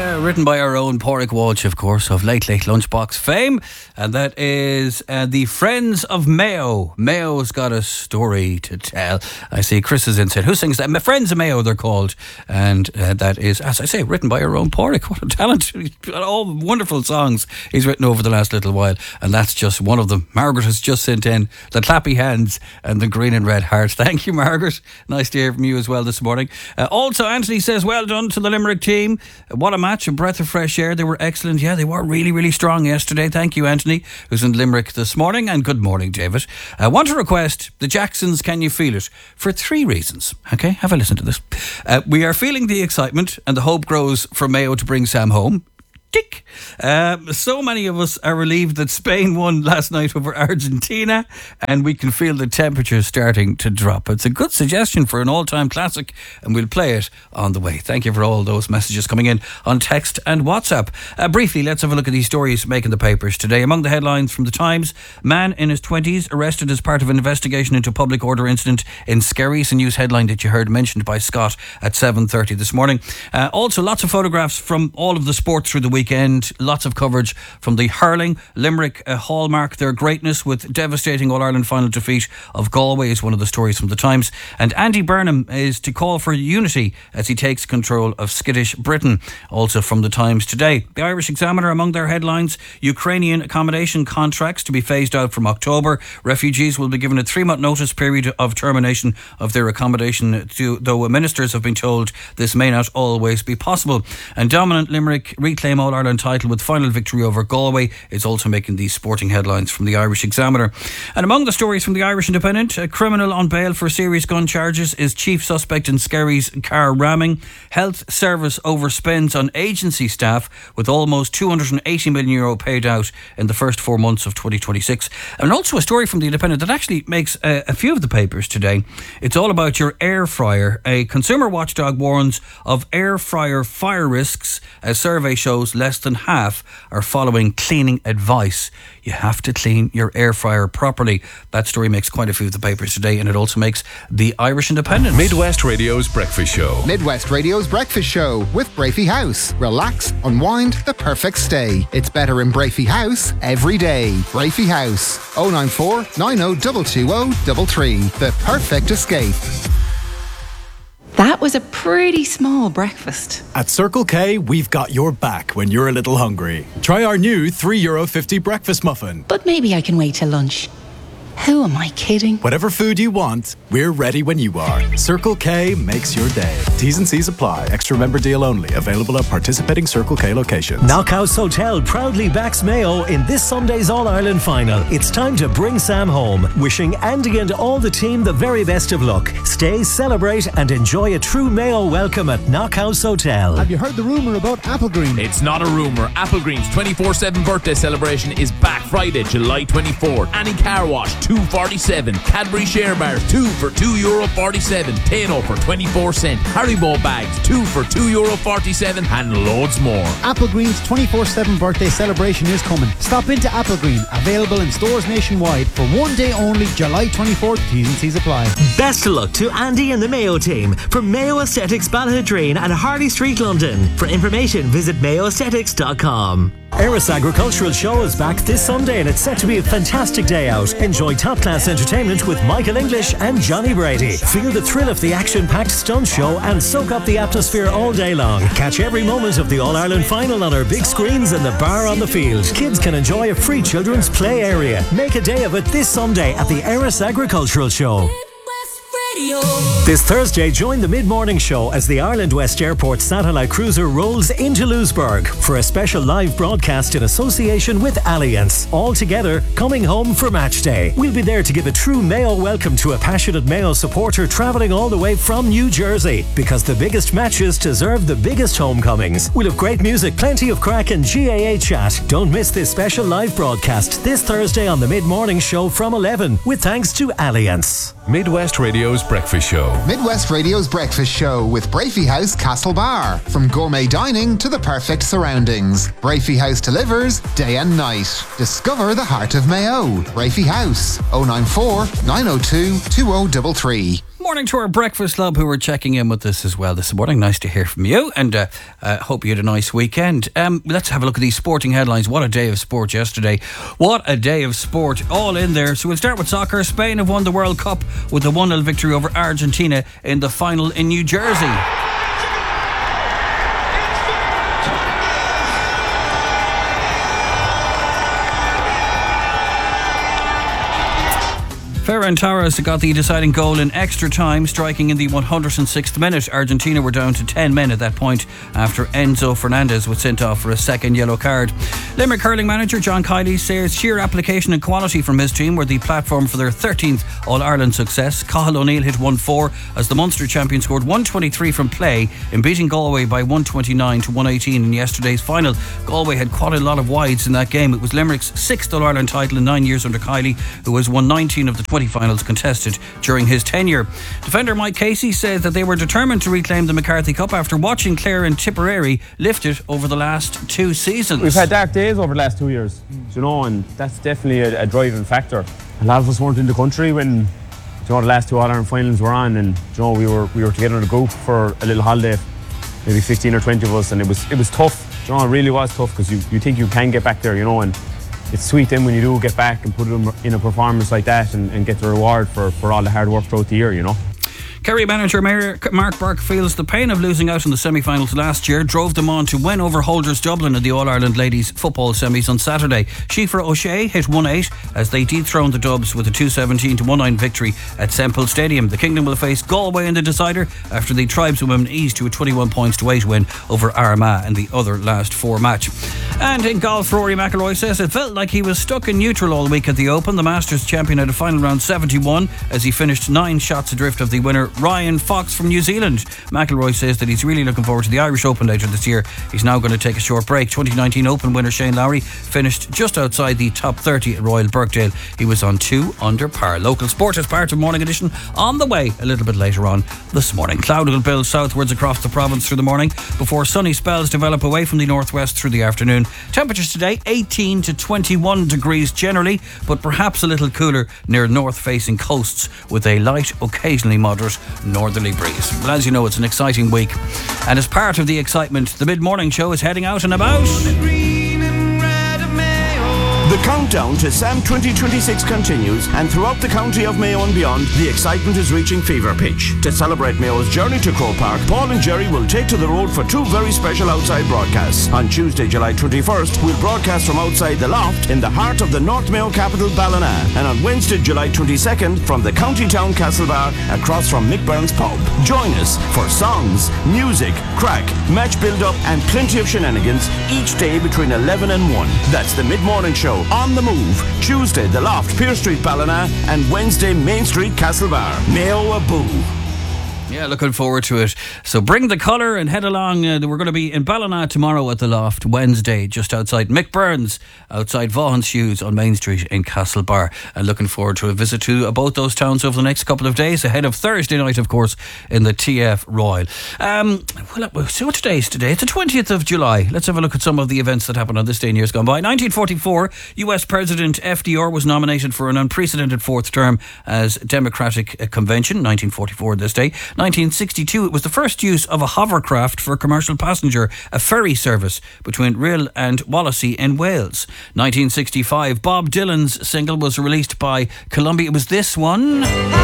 Written by our own Pádraig Walsh, of course, of Late Late Lunchbox fame. And that is the Friends of Mayo. Mayo's got a story to tell. I see Chris is in said, who sings that? Friends of Mayo, they're called. And that is, as I say, written by our own Pádraig. What a talent. He's got all wonderful songs he's written over the last little while. And that's just one of them. Margaret has just sent in the clappy hands and the green and red heart. Thank you, Margaret. Nice to hear from you as well this morning. Also, Anthony says, well done to the Limerick team. What a match, a breath of fresh air. They were excellent. Yeah, they were really, really strong yesterday. Thank you, Anthony, who's in Limerick this morning. And good morning, David. I want to request the Jacksons' Can You Feel It? For 3 reasons. Okay, have a listen to this. We are feeling the excitement and the hope grows for Mayo to bring Sam home. Tick. So many of us are relieved that Spain won last night over Argentina, and we can feel the temperature starting to drop. It's a good suggestion for an all-time classic, and we'll play it on the way. Thank you for all those messages coming in on text and WhatsApp. Briefly, let's have a look at these stories making the papers today. Among the headlines from the Times, man in his 20s arrested as part of an investigation into public order incident in Skerry. It's a news headline that you heard mentioned by Scott at 7:30 this morning. Also, lots of photographs from all of the sport through the weekend. Lots of coverage from the hurling. Limerick hallmark their greatness with devastating All-Ireland final defeat of Galway is one of the stories from the Times. And Andy Burnham is to call for unity as he takes control of skittish Britain, also from the Times today. The Irish Examiner among their headlines, Ukrainian accommodation contracts to be phased out from October. Refugees will be given a 3-month notice period of termination of their accommodation, though ministers have been told this may not always be possible. And dominant Limerick reclaim All-Ireland title with final victory over Galway is also making these sporting headlines from the Irish Examiner. And among the stories from the Irish Independent, a criminal on bail for serious gun charges is chief suspect in Skerry's car ramming. Health Service overspends on agency staff with almost €280 million paid out in the first 4 months of 2026. And also a story from the Independent that actually makes a few of the papers today. It's all about your air fryer. A consumer watchdog warns of air fryer fire risks. A survey shows less than half are following cleaning advice. You have to clean your air fryer properly. That story makes quite a few of the papers today, and it also makes the Irish Independent. Midwest Radio's Breakfast Show. Midwest Radio's Breakfast Show with Brafey House. Relax, unwind, the perfect stay. It's better in Brafey House every day. Brafey House, 094 90 220 The perfect escape. That was a pretty small breakfast. At Circle K, we've got your back when you're a little hungry. Try our new €3.50 breakfast muffin. But maybe I can wait till lunch. Who am I kidding? Whatever food you want, we're ready when you are. Circle K makes your day. T's and C's apply. Extra member deal only. Available at participating Circle K locations. Knockhouse Hotel proudly backs Mayo in this Sunday's All-Ireland final. It's time to bring Sam home. Wishing Andy and all the team the very best of luck. Stay, celebrate and enjoy a true Mayo welcome at Knockhouse Hotel. Have you heard the rumour about Applegreen? It's not a rumour. Applegreen's 24/7 birthday celebration is back Friday, July 24th. Annie Car Wash, $2.47. Cadbury Share Bars, 2 for €2.47. Tano for 24 cents. Haribo bags, 2 for €2.47, and loads more. Applegreen's 24/7 birthday celebration is coming. Stop into Applegreen, available in stores nationwide for 1 day only, July 24th. T's and C's apply. Best of luck to Andy and the Mayo team from Mayo Aesthetics Balladrine and Harley Street, London. For information, visit mayoaesthetics.com. Eris Agricultural Show is back this Sunday and it's set to be a fantastic day out. Enjoy top-class entertainment with Michael English and Johnny Brady. Feel the thrill of the action-packed stunt show and soak up the atmosphere all day long. Catch every moment of the All-Ireland final on our big screens and the bar on the field. Kids can enjoy a free children's play area. Make a day of it this Sunday at the Eris Agricultural Show. This Thursday, join the mid-morning show as the Ireland West Airport satellite cruiser rolls into Lewisburg for a special live broadcast in association with Allianz. All together, coming home for match day. We'll be there to give a true Mayo welcome to a passionate Mayo supporter travelling all the way from New Jersey, because the biggest matches deserve the biggest homecomings. We'll have great music, plenty of crack and GAA chat. Don't miss this special live broadcast this Thursday on the mid-morning show from 11, with thanks to Allianz. Midwest Radio's Breakfast Show. Midwest Radio's Breakfast Show with Brafey House Castle Bar. From gourmet dining to the perfect surroundings, Brafey House delivers day and night. Discover the heart of Mayo. Brafey House, 094 902 2033. Morning to our breakfast club who are checking in with us as well this morning. Nice to hear from you, and hope you had a nice weekend. Let's have a look at these sporting headlines. What a day of sport yesterday. What a day of sport, all in there. So we'll start with soccer. Spain have won the World Cup with a 1-0 victory over Argentina in the final in New Jersey. Ferran Torres got the deciding goal in extra time, striking in the 106th minute. Argentina were down to 10 men at that point after Enzo Fernandez was sent off for a second yellow card. Limerick hurling manager John Kiely says sheer application and quality from his team were the platform for their 13th All-Ireland success. Cathal O'Neill hit 1-4 as the Munster champion scored 123 from play in beating Galway by 129 to 118 in yesterday's final. Galway had quite a lot of wides in that game. It was Limerick's 6th All-Ireland title in 9 years under Kiely, who has won 19 of the 20 finals contested during his tenure. Defender Mike Casey said that they were determined to reclaim the McCarthy Cup after watching Clare and Tipperary lift it over the last 2 seasons. We've had dark days over the last 2 years, and that's definitely a driving factor. A lot of us weren't in the country when the last 2 All-Ireland finals were on, and we were together in a group for a little holiday, maybe 15 or 20 of us, and it was tough. It really was tough, because you think you can get back there, and it's sweet then when you do get back and put them in a performance like that and get the reward for all the hard work throughout the year, Kerry manager Mark Burke feels the pain of losing out in the semi-finals last year drove them on to win over Holders Dublin in the All-Ireland Ladies Football semis on Saturday. Síofra O'Shea hit 1-8 as they dethroned the Dubs with a 217 to 1-9 victory at Semple Stadium. The Kingdom will face Galway in the decider after the Tribeswomen eased to a 21 points to 8 win over Armagh in the other last 4 match. And in golf, Rory McIlroy says it felt like he was stuck in neutral all week at the Open. The Masters champion had a final round 71 as he finished 9 shots adrift of the winner Ryan Fox from New Zealand. McIlroy says that he's really looking forward to the Irish Open later this year. He's now going to take a short break. 2019 Open winner Shane Lowry finished just outside the top 30 at Royal Birkdale. He was on 2 under par. Local sport as part of Morning Edition on the way a little bit later on this morning. Cloud will build southwards across the province through the morning before sunny spells develop away from the northwest through the afternoon. Temperatures today 18 to 21 degrees generally, but perhaps a little cooler near north-facing coasts with a light, occasionally moderate northerly breeze. Well, as you know, it's an exciting week, and as part of the excitement, the mid-morning show is heading out and about. The countdown to SAM 2026 continues, and throughout the county of Mayo and beyond, the excitement is reaching fever pitch. To celebrate Mayo's journey to Croke Park, Paul and Jerry will take to the road for 2 very special outside broadcasts. On Tuesday, July 21st, we'll broadcast from outside the Loft in the heart of the North Mayo capital, Ballina, and on Wednesday, July 22nd, from the county town Castlebar across from Mick Burns pub. Join us for songs, music, crack, match build-up, and plenty of shenanigans each day between 11 and 1. That's the mid-morning show on the move. Tuesday, the Loft, Pier Street, Ballina, and Wednesday, Main Street, Castlebar. Mayo a boo. Yeah, looking forward to it. So bring the colour and head along. We're going to be in Ballina tomorrow at the Loft. Wednesday, just outside Mick Burns, outside Vaughan's Shoes on Main Street in Castlebar. And looking forward to a visit to both those towns over the next couple of days, ahead of Thursday night, of course, in the TF Royal. So what today is today? It's the 20th of July. Let's have a look at some of the events that happened on this day in years gone by. 1944, US President FDR was nominated for an unprecedented 4th term as Democratic Convention. 1944 this day. 1962, it was the first use of a hovercraft for commercial passenger, a ferry service between Rhyl and Wallasey in Wales. 1965, Bob Dylan's single was released by Columbia. It was this one.